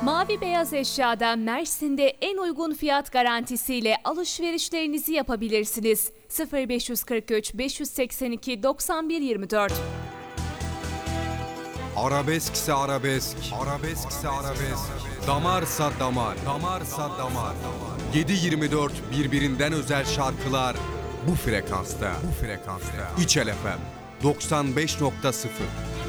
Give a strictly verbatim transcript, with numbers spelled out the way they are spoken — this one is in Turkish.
Mavi Beyaz Eşya'da Mersin'de en uygun fiyat garantisiyle alışverişlerinizi yapabilirsiniz. sıfır beş kırk üç beş seksen iki doksan bir yirmi dört. Arabeskse arabesk, arabeskse arabesk, damarsa damar, damarsa damar. yedi yirmi dört birbirinden özel şarkılar bu frekansta, bu frekansta. İçel F M doksan beş nokta sıfır.